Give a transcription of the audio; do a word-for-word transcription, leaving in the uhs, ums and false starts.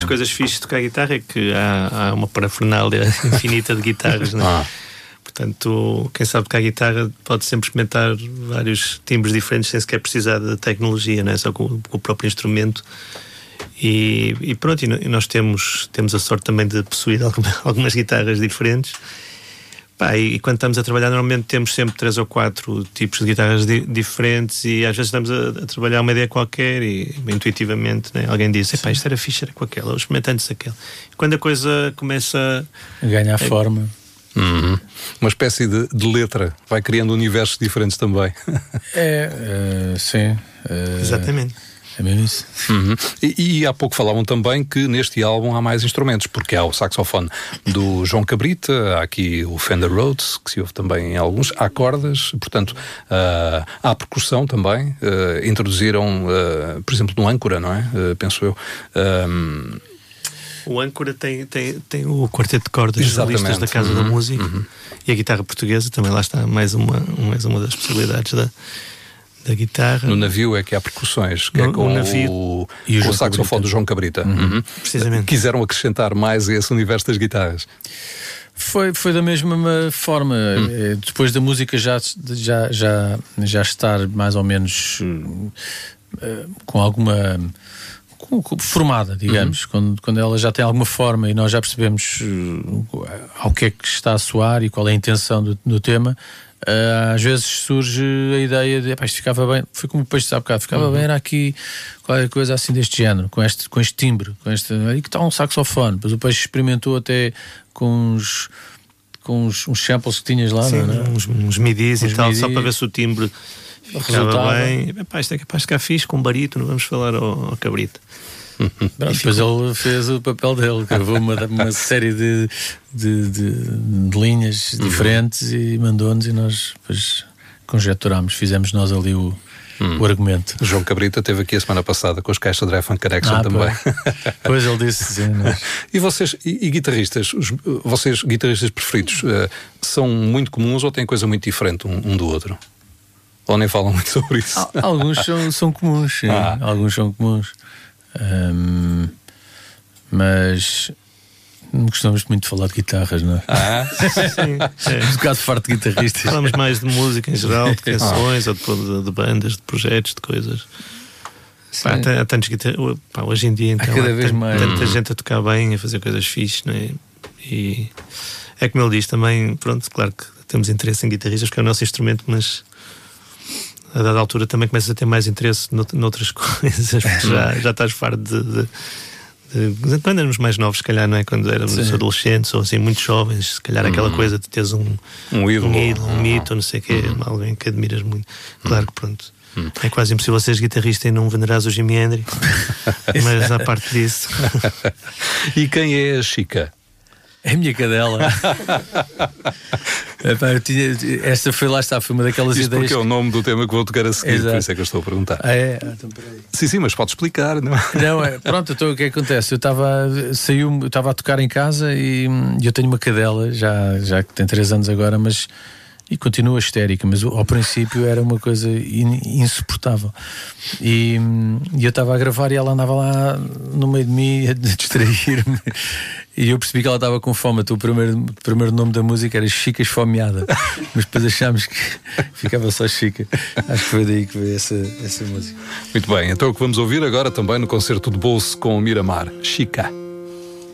coisas fixes de tocar guitarra é que há, há uma parafernália infinita de guitarras, não é? Ah. Portanto, quem sabe tocar guitarra pode sempre experimentar vários timbres diferentes sem sequer precisar da tecnologia, não é? Só com, com o próprio instrumento. E, e pronto, e nós temos, temos a sorte também de possuir algumas, algumas guitarras diferentes. Pá, e, e quando estamos a trabalhar, normalmente temos sempre três ou quatro tipos de guitarras di, diferentes, e às vezes estamos a, a trabalhar uma ideia qualquer e intuitivamente, né, alguém diz: epá, isto era fixe, era com aquela, ou experimentando-se aquela. E quando a coisa começa a ganhar é, forma. Uhum. Uma espécie de, de letra, vai criando universos diferentes também. É, uh, sim. Uh, Exatamente. É mesmo isso. Uhum. E, e há pouco falavam também que neste álbum há mais instrumentos, porque há o saxofone do João Cabrita, há aqui o Fender Rhodes, que se ouve também em alguns, há cordas, portanto, uh, há percussão também. Uh, introduziram, uh, por exemplo, no âncora, não é? Uh, penso eu. Um... O âncora tem, tem, tem o quarteto de cordas solistas da Casa uhum. da Música, uhum. e a guitarra portuguesa também lá está, mais uma, mais uma das possibilidades da, da guitarra. No navio é que há percussões, que no, é com o, navio, o, e o, o saxofone Cabrita. do João Cabrita. Uhum. Uhum. Precisamente. Quiseram acrescentar mais a esse universo das guitarras. Foi, foi da mesma forma. Hum. Depois da música já, já, já, já estar mais ou menos uh, com alguma... formada, digamos, uhum. quando, quando ela já tem alguma forma e nós já percebemos uh, ao que é que está a soar e qual é a intenção do, do tema, uh, às vezes surge a ideia de, epá, isto ficava bem, foi como o Peixe disse há bocado, ficava uhum. bem, era aqui qualquer coisa assim deste género, com este, com este timbre, com este, e que está um saxofone. Depois o Peixe experimentou até com uns, com uns, uns samples que tinhas lá. Sim, não é? uns, uns midis uns e tal, midi. Só para ver se o timbre ficava bem. Epá, isto é capaz de ficar fixe com um barítono, vamos falar ao, ao Cabrita. E depois ele fez o papel dele, gravou uma, uma série de, de, de, de linhas uhum. diferentes e mandou-nos, e nós depois conjecturámos, fizemos nós ali o, uhum. o argumento. O João Cabrita esteve aqui a semana passada com os Caixa Drive Funk Connection ah, também. Pois ele disse sim. Nós... E vocês, e, e guitarristas, os, vocês guitarristas preferidos, uh, são muito comuns ou têm coisa muito diferente um, um do outro? Ou nem falam muito sobre isso? Alguns são, são comuns, sim. Ah. Alguns são comuns. Um, mas não gostamos muito de falar de guitarras, não é? Ah, sim. É. Um bocado farto de guitarristas. Falamos mais de música em geral, de canções, ah. ou de, de bandas, de projetos, de coisas. Pá, há, há tantos guitarristas. Hoje em dia, então, há, cada há vez mais. tanta gente a tocar bem, a fazer coisas fixes, não é? E é como ele diz também, pronto, claro que temos interesse em guitarristas, porque é o nosso instrumento, mas a dada altura também começas a ter mais interesse noutras coisas, porque já, já estás farto de, de, de, de quando éramos mais novos, se calhar, não é? Quando éramos Sim. adolescentes ou assim, muito jovens, se calhar hum. aquela coisa de teres um, um ídolo, um, ídolo, um mito, não sei o quê, hum. alguém que admiras muito. Claro que pronto, hum. é quase impossível seres guitarrista e não venerares o Jimi Hendrix, mas à parte disso. E quem é a Chica? É a minha cadela. Epá, eu tinha, esta foi, lá está, foi uma daquelas Isto ideias. Porque é o nome do tema que vou tocar a seguir. Exato. Por isso é que eu estou a perguntar. Ah, é? Ah, então peraí. Sim, sim, mas pode explicar, não é? Não, é, pronto, então o que é que acontece? Eu estava saiu, eu estava a tocar em casa e eu tenho uma cadela, já, já que tem três anos agora, mas e continua histérica, mas ao princípio era uma coisa in, insuportável. E, e eu estava a gravar e ela andava lá no meio de mim a distrair-me. E eu percebi que ela estava com fome. Então, o primeiro, primeiro nome da música era Chica Esfomeada. Mas depois achámos que ficava só Chica. Acho que foi daí que veio essa, essa música. Muito bem, então o que vamos ouvir agora também no concerto de bolso com o Miramar, Chica.